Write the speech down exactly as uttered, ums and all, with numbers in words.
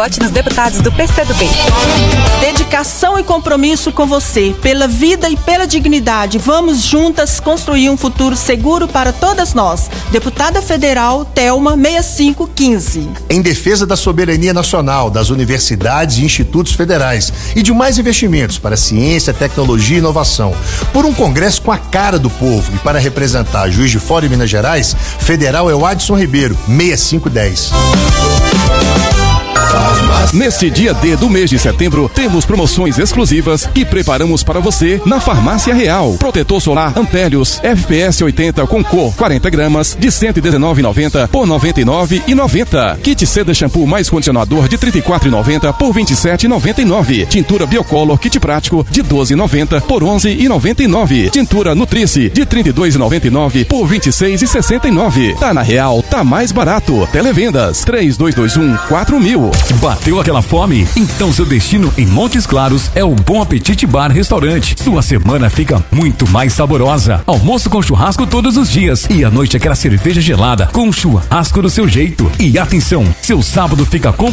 Vote nos deputados do P C do B. Dedicação e compromisso com você, pela vida e pela dignidade. Vamos juntas construir um futuro seguro para todas nós. Deputada Federal Thelma sessenta e cinco quinze. Em defesa da soberania nacional, das universidades e institutos federais e de mais investimentos para ciência, tecnologia e inovação. Por um congresso com a cara do povo e para representar Juiz de Fora e Minas Gerais, Federal é o Adson Ribeiro, sessenta e cinco dez. Neste dia D do mês de setembro, temos promoções exclusivas que preparamos para você na Farmácia Real. Protetor solar Ampérios F P S oitenta com cor quarenta gramas de cento e dezenove reais e noventa centavos por noventa e nove reais e noventa centavos. Kit Seda shampoo mais condicionador de trinta e quatro reais e noventa centavos por vinte e sete reais e noventa e nove centavos. Tintura Biocolor Kit Prático de doze reais e noventa centavos por onze reais e noventa e nove centavos. Tintura Nutrice de trinta e dois reais e noventa e nove centavos por vinte e seis reais e sessenta e nove centavos. Tá na Real, tá mais barato. Televendas três dois dois um quatro mil. Bateu aquela fome? Então seu destino em Montes Claros é o Bom Apetite Bar Restaurante. Sua semana fica muito mais saborosa. Almoço com churrasco todos os dias e à noite aquela cerveja gelada com churrasco do seu jeito. E atenção, seu sábado fica com